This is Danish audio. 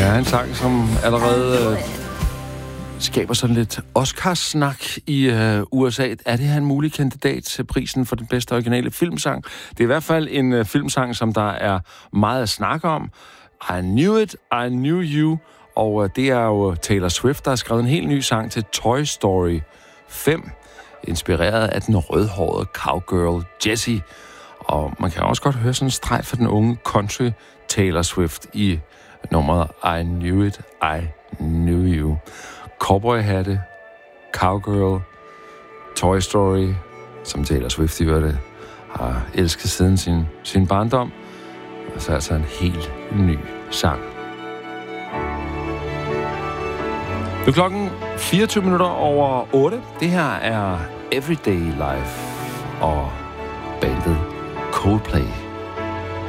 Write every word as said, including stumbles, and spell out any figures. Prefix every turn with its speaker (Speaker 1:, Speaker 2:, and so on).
Speaker 1: Ja, en sang, som allerede øh, skaber sådan lidt Oscars-snak i øh, U S A. Er det her en mulig kandidat til prisen for den bedste originale filmsang? Det er i hvert fald en øh, filmsang, som der er meget at snakke om. I Knew It, I Knew You. Og øh, det er jo Taylor Swift, der har skrevet en helt ny sang til Toy Story fem, inspireret af den rødhårede cowgirl Jessie. Og man kan også godt høre sådan en streg for den unge country Taylor Swift i nummeret I Knew It, I Knew You. Cowboyhatte, cowgirl, Toy Story, som Taylor Swift i det, har elsket siden sin, sin barndom. Og så altså en helt ny sang. Nu er klokken fireogtyve minutter over otte. Det her er Everyday Life og bandet Coldplay.